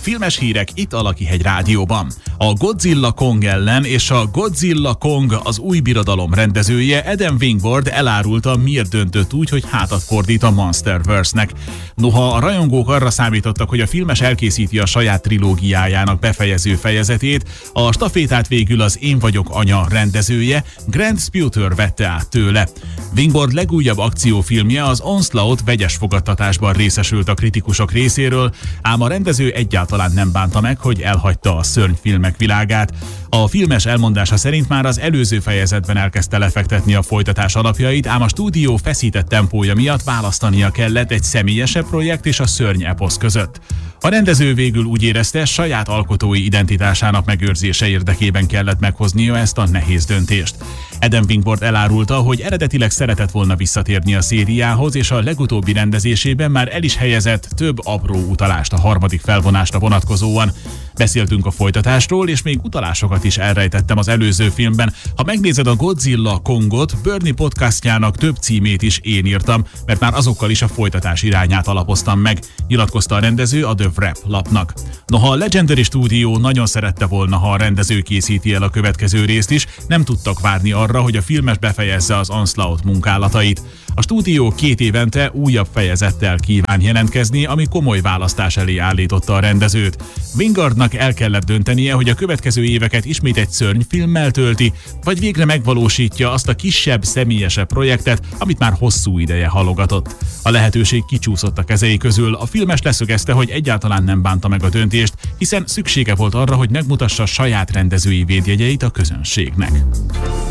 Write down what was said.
Filmes hírek itt a Lakihegy Rádióban. A Godzilla Kong ellen és a Godzilla Kong az új birodalom rendezője Adam Wingard elárulta, miért döntött úgy, hogy hátat fordít a Monsterverse-nek. Noha a rajongók arra számítottak, hogy a filmes elkészíti a saját trilógiájának befejező fejezetét, a stafétát végül az Én vagyok anya rendezője, Grant Sputer vette át tőle. Wingard legújabb akciófilmje, az Onslaught vegyes fogadtatásban részesült a kritikusok részéről, ám a rendező egyáltalán nem bánta meg, hogy elhagyta a szörnyfilmek világát. A filmes elmondása szerint már az előző fejezetben elkezdte lefektetni a folytatás alapjait, ám a stúdió feszített tempója miatt választania kellett egy személyesebb projekt és a szörny eposz között. A rendező végül úgy érezte, saját alkotói identitásának megőrzése érdekében kellett meghoznia ezt a nehéz döntést. Adam Wingard elárulta, hogy eredetileg szeretett volna visszatérni a szériához, és a legutóbbi rendezésében már el is helyezett több apró utalást a harmadik felvonásra vonatkozóan. Beszéltünk a folytatásról, és még utalásokat is elrejtettem az előző filmben. Ha megnézed a Godzilla Kongot, Bernie podcastjának több címét is én írtam, mert már azokkal is a folytatás irányát alapoztam meg, nyilatkozta a rendező a The Wrap lapnak. Noha a Legendary Studio nagyon szerette volna, ha a rendező készíti el a következő részt is, nem tudtak várni arra, hogy a filmes befejezze az Onslaught munkálatait. A stúdió 2 évente újabb fejezettel kíván jelentkezni, ami komoly választás elé állította a rendezőt. Wingardnak el kellett döntenie, hogy a következő éveket ismét egy szörnyfilmmel tölti, vagy végre megvalósítja azt a kisebb, személyesebb projektet, amit már hosszú ideje halogatott. A lehetőség kicsúszott a kezei közül, a filmes leszögezte, hogy egyáltalán nem bánta meg a döntést, hiszen szüksége volt arra, hogy megmutassa saját rendezői védjegyeit a közönségnek.